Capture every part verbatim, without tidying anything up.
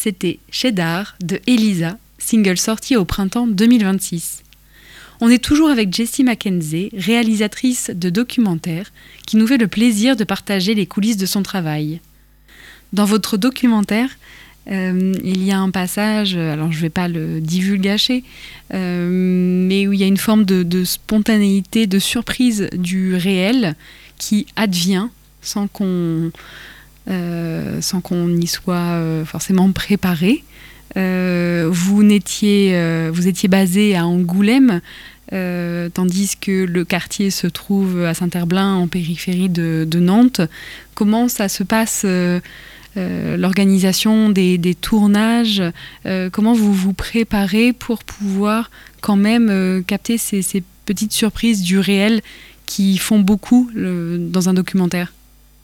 c'était Cheddar de Elisa, single sorti au printemps deux mille vingt-six. On est toujours avec Jessie Mackenzie, réalisatrice de documentaires, qui nous fait le plaisir de partager les coulisses de son travail. Dans votre documentaire, euh, il y a un passage, alors je ne vais pas le divulgacher, euh, mais où il y a une forme de, de spontanéité, de surprise du réel qui advient sans qu'on, euh, sans qu'on y soit euh, forcément préparé. Euh, vous, n'étiez, euh, vous étiez basé à Angoulême, euh, tandis que le quartier se trouve à Saint-Herblain, en périphérie de, de Nantes. Comment ça se passe, euh, euh, l'organisation des, des tournages, euh, comment vous vous préparez pour pouvoir quand même euh, capter ces, ces petites surprises du réel qui font beaucoup le, dans un documentaire?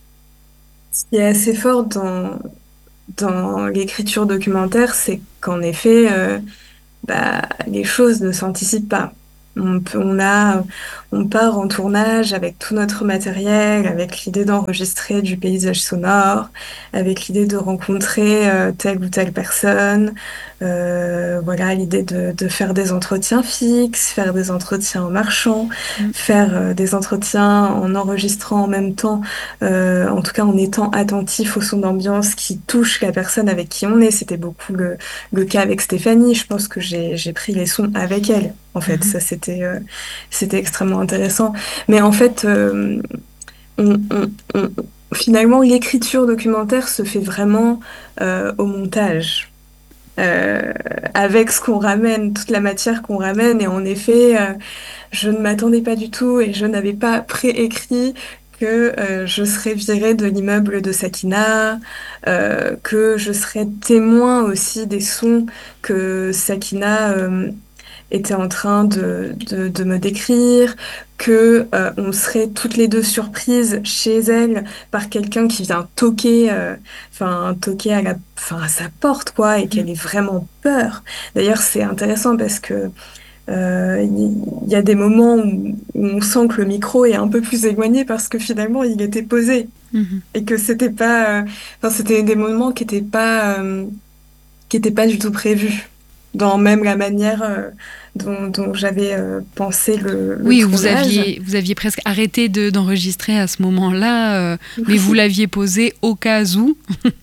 Ce qui est assez fort dans, dans l'écriture documentaire, c'est qu'en effet, euh, bah, les choses ne s'anticipent pas. On peut, on a, on part en tournage avec tout notre matériel, avec l'idée d'enregistrer du paysage sonore, avec l'idée de rencontrer euh, telle ou telle personne, euh, voilà, l'idée de, de faire des entretiens fixes, faire des entretiens en marchant, Mm. faire euh, des entretiens en enregistrant en même temps, euh, en tout cas en étant attentif au son d'ambiance qui touche la personne avec qui on est. C'était beaucoup le, le cas avec Stéphanie. Je pense que j'ai, j'ai pris les sons avec elle. En fait, Mhm. ça c'était euh, c'était extrêmement intéressant. Mais en fait, euh, on, on- on- finalement, l'écriture documentaire se fait vraiment euh, au montage. Euh, avec ce qu'on ramène, toute la matière qu'on ramène. Et en effet, euh, je ne m'attendais pas du tout et je n'avais pas préécrit que euh, je serais virée de l'immeuble de Sakina, euh, que je serais témoin aussi des sons que Sakina euh, était en train de, de, de me décrire, que euh, on serait toutes les deux surprises chez elle par quelqu'un qui vient toquer, euh, enfin toquer à la, enfin à sa porte quoi, et qu'elle ait vraiment peur. D'ailleurs, c'est intéressant parce que euh, il y, y a des moments où, où on sent que le micro est un peu plus éloigné parce que finalement il était posé Mhm. et que c'était pas, euh, enfin c'était des moments qui étaient pas, euh, qui étaient pas du tout prévus dans même la manière euh, dont, dont j'avais euh, pensé le, le Oui, vous tournage. aviez, vous aviez presque arrêté de, d'enregistrer à ce moment-là, euh, mais vous Oui, l'aviez posé au cas où.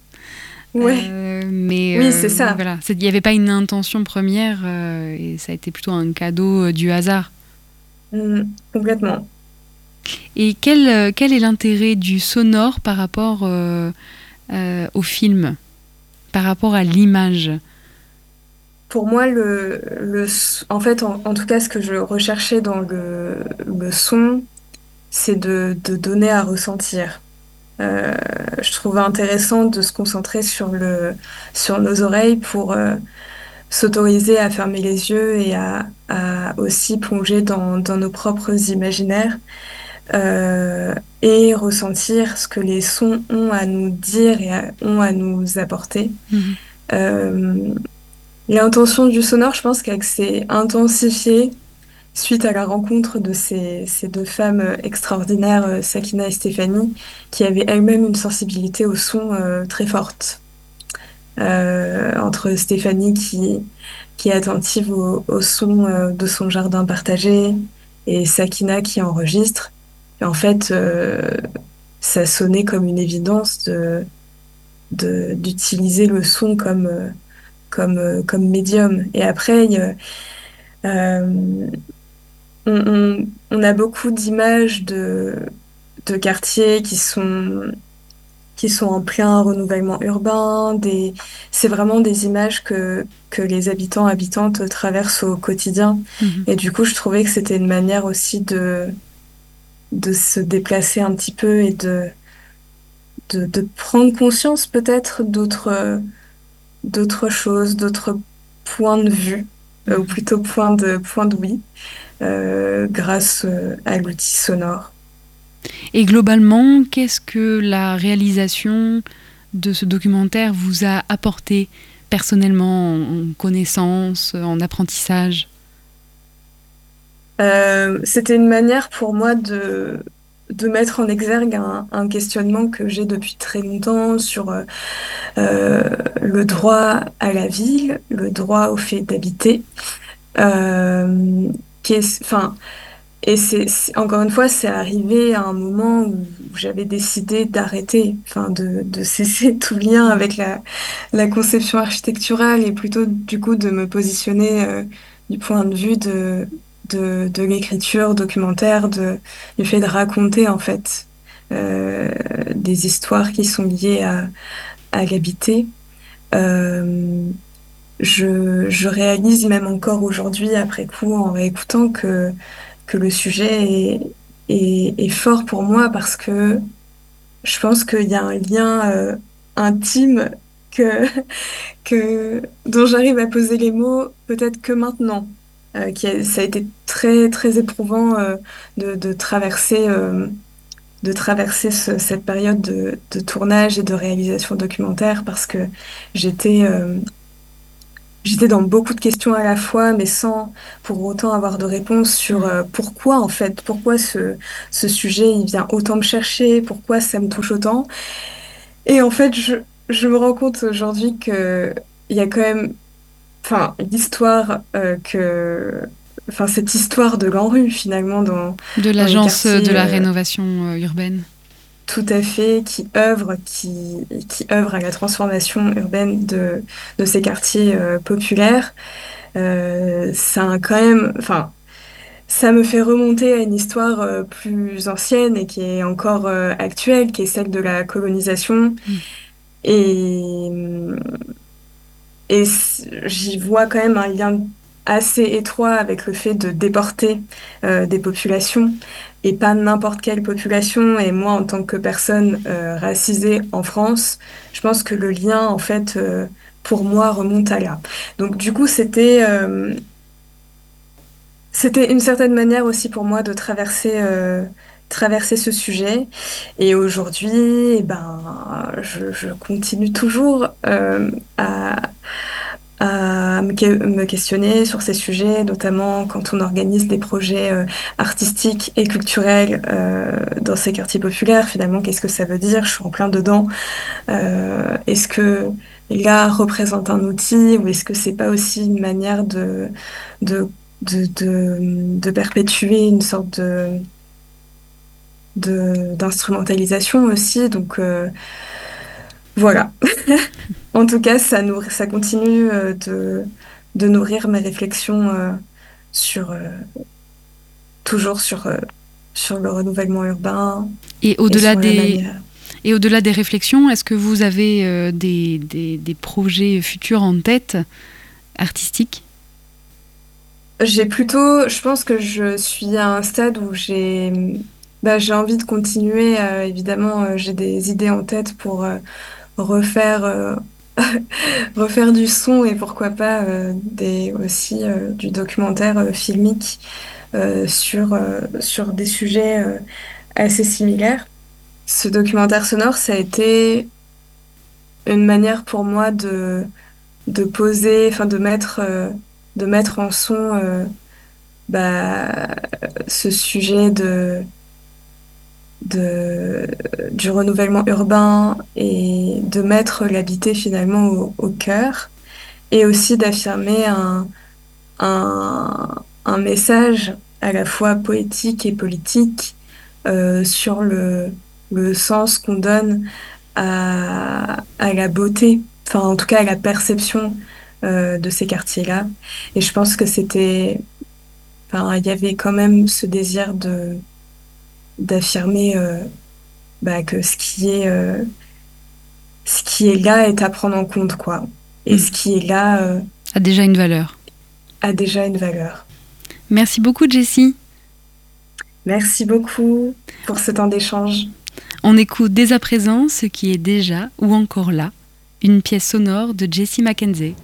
ouais, Euh, mais oui, c'est euh, oui, ça. voilà, il n'y avait pas une intention première euh, et ça a été plutôt un cadeau euh, du hasard. Mm, complètement. Et quel, euh, quel est l'intérêt du sonore par rapport euh, euh, au film, par rapport à l'image? Pour moi, le, le, s- en fait, en, en tout cas, ce que je recherchais dans le, le son, c'est de, de donner à ressentir. Euh, je trouvais intéressant de se concentrer sur le, sur nos oreilles pour euh, s'autoriser à fermer les yeux et à, à aussi plonger dans, dans nos propres imaginaires euh, et ressentir ce que les sons ont à nous dire et à- ont à nous apporter. Mhm. Euh, L'intention du sonore, je pense qu'elle s'est intensifiée suite à la rencontre de ces, ces deux femmes euh, extraordinaires, euh, Sakina et Stéphanie, qui avaient elles-mêmes une sensibilité au son euh, très forte. Euh, entre Stéphanie qui, qui est attentive au, au son euh, de son jardin partagé et Sakina qui enregistre. Et en fait, euh, ça sonnait comme une évidence de, de, d'utiliser le son comme, euh, comme, euh, comme médium. Et après, il y a, euh, on, on, on a beaucoup d'images de, de quartiers qui sont, qui sont en plein renouvellement urbain. Des, c'est vraiment des images que, que les habitants, habitantes traversent au quotidien. Mhm. Et du coup, je trouvais que c'était une manière aussi de, de se déplacer un petit peu et de, de, de prendre conscience peut-être d'autres, euh, d'autres choses, d'autres points de vue, euh, ou Mhm. plutôt points de, points de oui, euh, grâce euh, à l'outil sonore. Et globalement, qu'est-ce que la réalisation de ce documentaire vous a apporté personnellement en connaissance, en apprentissage? Euh, c'était une manière pour moi de, de mettre en exergue un, un questionnement que j'ai depuis très longtemps sur euh, euh, le droit à la ville, le droit au fait d'habiter. Euh, qui est, enfin, et c'est, c'est- encore une fois, c'est arrivé à un moment où j'avais décidé d'arrêter, enfin, de, de cesser tout lien avec la, la conception architecturale et plutôt, du coup, de me positionner euh, du point de vue de, de, de l'écriture documentaire, de, du fait de raconter, en fait, euh, des histoires qui sont liées à, à l'habiter. Euh, je, je réalise même encore aujourd'hui, après coup, en réécoutant, que, que le sujet est, est, est fort pour moi parce que je pense qu'il y a un lien euh, intime que, que, dont j'arrive à poser les mots peut-être que maintenant. Euh, qui a- ça a été très, très éprouvant euh, de, de traverser, euh, de traverser ce- cette période de, de tournage et de réalisation documentaire parce que j'étais euh, J'étais dans beaucoup de questions à la fois, mais sans pour autant avoir de réponse sur Mm. euh, pourquoi en fait, pourquoi ce, ce sujet il vient autant me chercher, pourquoi ça me touche autant. Et en fait, je, je me rends compte aujourd'hui que il y a quand même, enfin, l'histoire euh, que, enfin, cette histoire de l'ANRU finalement dans, De dans les l'agence de quartiers la euh, rénovation euh, urbaine. tout à fait, qui œuvre, qui, qui œuvre à la transformation urbaine de, de ces quartiers euh, populaires. Euh, ça a quand même, enfin, ça me fait remonter à une histoire euh, plus ancienne et qui est encore euh, actuelle, qui est celle de la colonisation. Mm. Et, et c- j'y vois quand même un lien assez étroit avec le fait de déporter euh, des populations et pas n'importe quelle population. Et moi, en tant que personne euh, racisée en France, je pense que le lien, en fait, euh, pour moi, remonte à là. Donc, du coup, c'était euh, C'était une certaine manière aussi pour moi de traverser, euh, traverser ce sujet. Et aujourd'hui, eh ben, je, je continue toujours euh, à, à me, que- me questionner sur ces sujets, notamment quand on organise des projets euh, artistiques et culturels euh, dans ces quartiers populaires. Finalement, qu'est-ce que ça veut dire? Je suis en plein dedans. Euh, est-ce que l'art représente un outil ou est-ce que c'est pas aussi une manière de, de, de, de, de perpétuer une sorte de, de, d'instrumentalisation aussi? Donc euh, voilà. En tout cas, ça nourrit, ça continue euh, de, de nourrir mes réflexions euh, sur, euh, toujours sur, euh, sur le renouvellement urbain Et et au-delà sur la des, manière. et au-delà des réflexions, est-ce que vous avez euh, des, des, des projets futurs en tête, artistiques? J'ai plutôt, je pense que je suis à un stade où j'ai, bah, j'ai envie de continuer. Euh, évidemment, euh, j'ai des idées en tête pour euh, refaire, euh, refaire du son et pourquoi pas euh, des, aussi euh, du documentaire euh, filmique euh, sur, euh, sur des sujets euh, assez similaires. Ce documentaire sonore, ça a été une manière pour moi de, de poser, enfin de mettre, euh, de mettre en son. Euh, bah, ce sujet de, de, du renouvellement urbain et de mettre l'habité finalement au, au cœur et aussi d'affirmer un, un, un message à la fois poétique et politique euh, sur le, le sens qu'on donne à, à la beauté, enfin en tout cas à la perception euh, de ces quartiers-là. Et je pense que c'était, enfin, il y avait quand même ce désir de d'affirmer euh, bah, que ce qui est euh, ce qui est là est à prendre en compte, quoi. Et Hmm. ce qui est là euh, A déjà une valeur. a déjà une valeur. Merci beaucoup, Jessie. Merci beaucoup pour ce temps d'échange. On écoute dès à présent ce qui est déjà ou encore là, une pièce sonore de Jessie Mackenzie.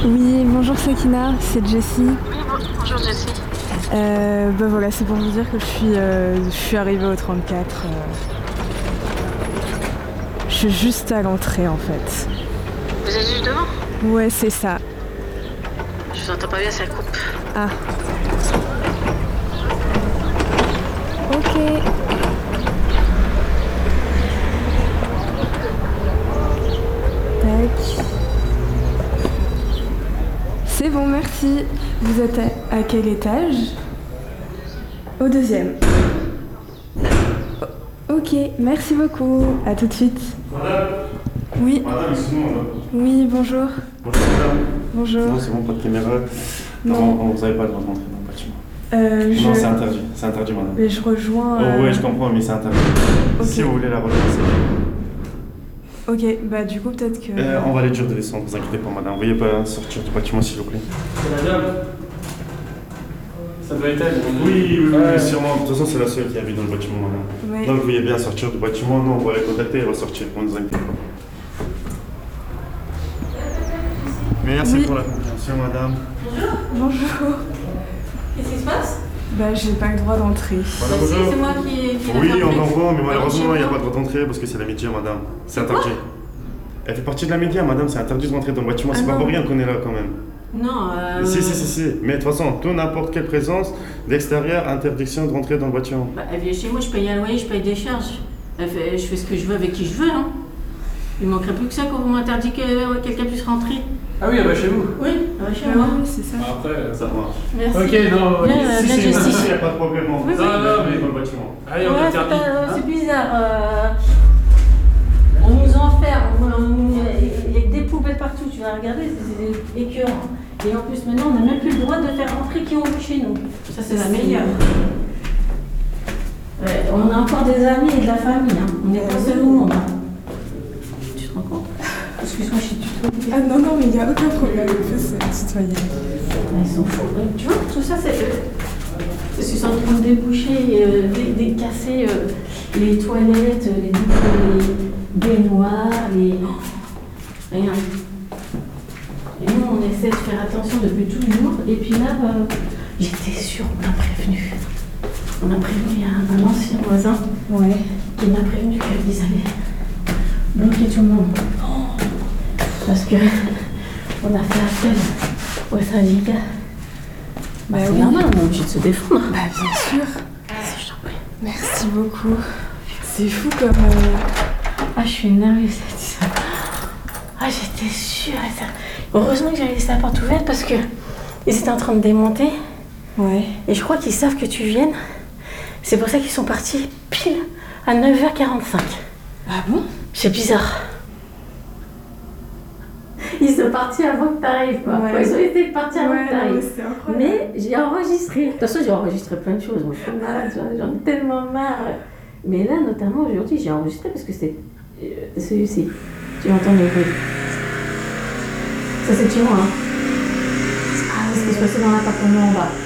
Oui, bonjour Sakina, c'est Jessie. Oui, bon- bonjour Jessie. Euh, bah voilà, c'est pour vous dire que je suis, euh, je suis arrivée au trente-quatre. euh. Je suis juste à l'entrée en fait. Vous êtes juste devant? Ouais, c'est ça. Je vous entends pas bien, ça coupe. Ah. Ok. Tac. C'est bon, merci. Vous êtes à, à quel étage? Au deuxième. O- ok, merci beaucoup. À tout de suite. Madame. Oui. Madame, excusez-moi, madame. Oui, bonjour. Bonjour, madame. Bonjour. Non, c'est bon, pas de caméra. Non. Non, vous n'avez pas le droit de rentrer dans le bâtiment. Euh, je... Non, c'est interdit. C'est interdit, madame. Mais je rejoins... Oh, euh, ouais, je comprends, mais c'est interdit. Ok. Si vous voulez la rejoindre, c'est bien. Ok, bah du coup peut-être que... Euh, on va aller dur de descendre, vous inquiétez pas, madame. Veuillez pas sortir du bâtiment, s'il vous plaît. C'est la dame. Ça doit être elle. Oui, oui, oui, Ouais. sûrement. De toute façon, c'est la seule qui habite dans le bâtiment, madame. Ouais. Donc, veuillez bien sortir du bâtiment. Non, on va les contacter et ressortir. Ne vous inquiétez pas. Merci Oui. pour la compréhension, madame. Bonjour. Qu'est-ce qui se passe? Bah j'ai pas le droit d'entrer. Madame, Bah, si, bonjour. c'est moi qui, qui l'ai Oui, fait on entrer. comprend, mais malheureusement, Alors, il n'y a chez pas de moi. droit d'entrée parce que c'est la média, madame. C'est interdit. Elle fait partie de la média, madame, c'est interdit de rentrer dans le bâtiment. C'est Ah pas non. pour rien qu'on est là quand même. Non, euh... Si, si, si, si. Mais de toute façon, tout n'importe quelle présence d'extérieur, interdiction de rentrer dans le bâtiment. Bah, elle vient chez moi, je paye un loyer, je paye des charges. Elle fait, je fais ce que je veux avec qui je veux, hein. Il manquerait plus que ça quand vous m'interdit que euh, quelqu'un puisse rentrer. Ah oui, elle va chez vous. Oui, elle va chez Ah moi. oui, c'est ça. Après, euh, Ça marche. Merci. ok, non. Bien, ok. euh, Si, bien si, justice. il n'y a pas de problème. On Oui, vous oui. aide, Non, non, mais mais- dans le bâtiment. Allez, on Ouais, c'est interdit. pas- euh, Hein c'est bizarre. euh, On nous enferme, on- on- il y a que des poubelles partout, tu vas regarder, c'est c'est écœurant. Et en plus, maintenant, on n'a même plus le droit de faire rentrer qui on veut chez nous. Ça, c'est la meilleure. Ouais, on a encore des amis et de la famille, hein. On n'est pas seul au monde. hein. Tu te rends compte? Excuse-moi, je suis tutoyée. Ah non, non, mais il n'y a aucun problème, on peut se tutoyer. Ils sont fous. Tu vois, tout ça, c'est eux. Parce qu'ils sont en train de déboucher, euh, dé- décasser euh, les toilettes, les, les baignoires, les. oh, rien. Et nous, on essaie de faire attention depuis toujours. Et puis là, bah, j'étais sûre, on m'a prévenu. On a prévenu, il y a un, un ancien voisin Ouais. qui m'a prévenu qu'ils allaient bloquer tout le monde. Oh, parce que on a fait appel au syndicat. Bah, Bah c'est oui. normal, on est obligé de se défendre. Bah bien sûr. Vas-y, je t'en prie. Merci beaucoup. C'est fou comme... euh, Ah, je suis nerveuse, ça dit ça. Ah, j'étais sûre. et ça- Heureusement que j'avais laissé la porte ouverte parce que ils étaient en train de démonter. Ouais. Et je crois qu'ils savent que tu viennes. C'est pour ça qu'ils sont partis pile à neuf heures quarante-cinq. Ah bon? C'est bizarre. Ils sont partis avant que t'arrives, quoi. Ouais. Ils ont été partis avant Ouais, que non, mais t'arrives. c'est incroyable. Mais j'ai enregistré. De toute façon, j'ai enregistré plein de choses. Moi, je suis malade, j'en- j'en ai tellement marre. Mais là, notamment aujourd'hui, j'ai enregistré parce que c'est euh, celui-ci. Tu entends le bruit. Ça, c'est chez moi. Hein. Ah, c'est ce qui se passait dans l'appartement en bas.